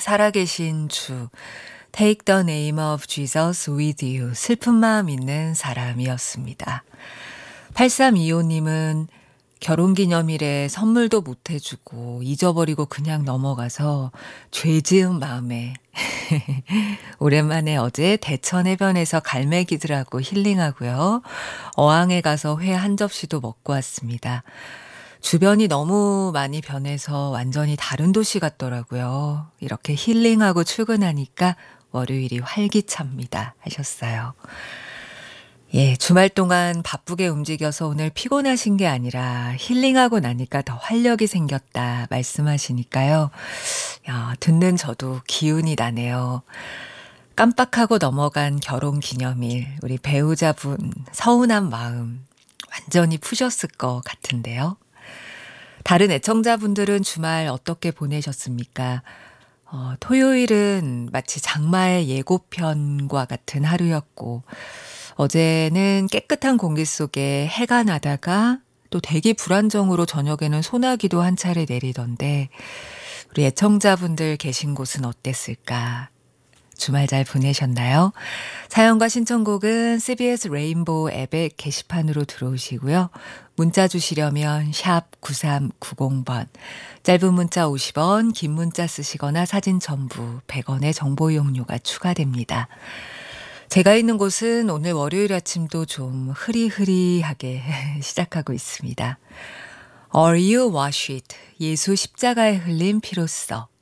살아계신 주, Take the name of Jesus with you. 슬픈 마음 있는 사람이었습니다. 8325님은 결혼기념일에 선물도 못 해주고 잊어버리고 그냥 넘어가서 죄 지은 마음에 오랜만에 어제 대천 해변에서 갈매기들하고 힐링하고요. 어항에 가서 회 한 접시도 먹고 왔습니다. 주변이 너무 많이 변해서 완전히 다른 도시 같더라고요. 이렇게 힐링하고 출근하니까 월요일이 활기찹니다. 하셨어요. 예, 주말 동안 바쁘게 움직여서 오늘 피곤하신 게 아니라 힐링하고 나니까 더 활력이 생겼다 말씀하시니까요. 야, 듣는 저도 기운이 나네요. 깜빡하고 넘어간 결혼 기념일, 우리 배우자분 서운한 마음 완전히 푸셨을 것 같은데요. 다른 애청자분들은 주말 어떻게 보내셨습니까? 토요일은 마치 장마의 예고편과 같은 하루였고, 어제는 깨끗한 공기 속에 해가 나다가 또 대기 불안정으로 저녁에는 소나기도 한 차례 내리던데, 우리 애청자분들 계신 곳은 어땠을까? 주말 잘 보내셨나요? 사연과 신청곡은 CBS 레인보우 앱의 게시판으로 들어오시고요. 문자 주시려면 샵 9390번, 짧은 문자 50원, 긴 문자 쓰시거나 사진 첨부 100원의 정보 이용료가 추가됩니다. 제가 있는 곳은 오늘 월요일 아침도 좀 흐리흐리하게 시작하고 있습니다. Are you washed? 예수 십자가에 흘린 피로써.